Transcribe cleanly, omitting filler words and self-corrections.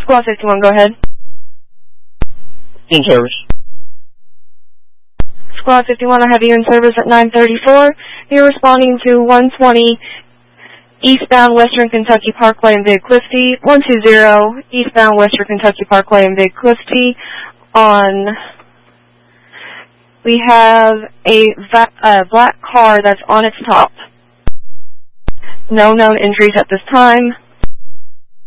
Squad 51, go ahead. In service. Squad 51, I have you in service at 934. You're responding to 120 eastbound Western Kentucky Parkway in Big Clifty, 120 eastbound Western Kentucky Parkway in Big Clifty. We have a black car that's on its top. No known injuries at this time.